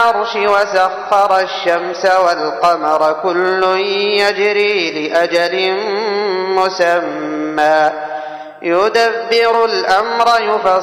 العرش وسخر الشمس والقمر كل يجري لأجل مسمى يدبر الأمر